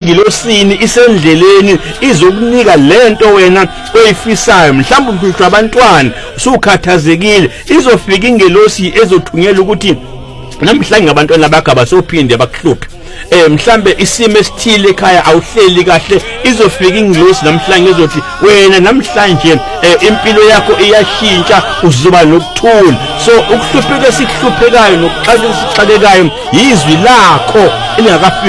engilosini isendleleni izokunika lento wena oyifisayo. Mhlawumbe uhlutshwa abantwana usukhathazekile, izofika ingelosi ezothunyela ukuthi namhlanje abantwana bakho abasophinde bakuhluphe. Mhlambe isimo esithile ekhaya awuhleli kahle, izofika ingelosi namhlanje ezothi wena namhlanje impilo yakho iyashintsha, uzoba nokuthula. So ukuhlupheka esikuhluphekayo nokuxakeka esixakekayo yizwi lakho elingakafiki